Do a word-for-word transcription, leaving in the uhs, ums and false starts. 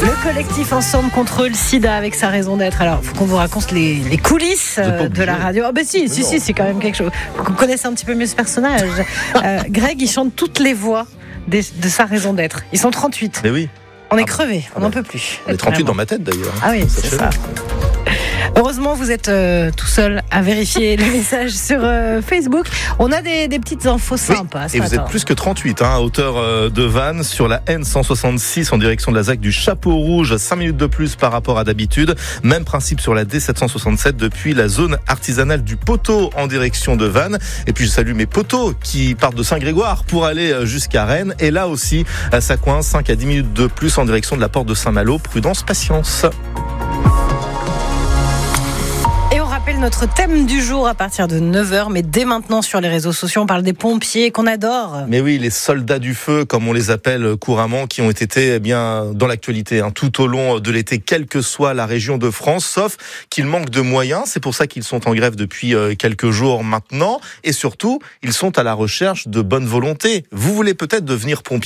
Le collectif Ensemble contre le sida avec sa raison d'être. Alors, il faut qu'on vous raconte les, les coulisses euh, de la radio. Ah, ben si, si, si, c'est quand même quelque chose. Vous connaissez un petit peu mieux ce personnage. euh, Greg, il chante toutes les voix des, de sa raison d'être. Ils sont trente-huit. Mais oui. On est ah, crevés, on n'en peut plus. On est trente-huit vraiment. Dans ma tête d'ailleurs. Ah oui, ça c'est ça. Heureusement, vous êtes euh, tout seul à vérifier les messages sur euh, Facebook. On a des, des petites infos sympas. Oui, et vous êtes plus que trente-huit, hein, à hauteur euh, de Vannes, sur la N cent soixante-six en direction de la Z A C du Chapeau Rouge, cinq minutes de plus par rapport à d'habitude. Même principe sur la D sept cent soixante-sept depuis la zone artisanale du Poteau en direction de Vannes. Et puis je salue mes poteaux qui partent de Saint-Grégoire pour aller jusqu'à Rennes. Et là aussi, ça coince cinq à dix minutes de plus en direction de la porte de Saint-Malo. Prudence, patience. Notre thème du jour à partir de neuf heures, mais dès maintenant sur les réseaux sociaux, on parle des pompiers qu'on adore. Mais oui, les soldats du feu, comme on les appelle couramment, qui ont été eh bien dans l'actualité hein, tout au long de l'été, quelle que soit la région de France, sauf qu'ils manquent de moyens. C'est pour ça qu'ils sont en grève depuis quelques jours maintenant. Et surtout, ils sont à la recherche de bonne volonté. Vous voulez peut-être devenir pompier.